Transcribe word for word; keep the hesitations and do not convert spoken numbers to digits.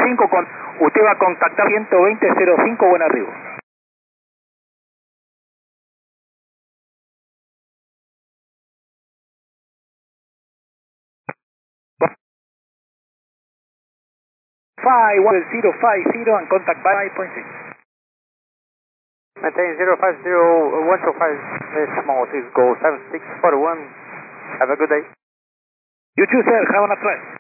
cinco, con, usted va a contactar ciento veinte cero cinco, buen arribo. five one zero five zero and contact by five point six. Maintain zero five zero one two five decimal six, go seven six four one. Have a good day. You too, sir. Have a nice flight.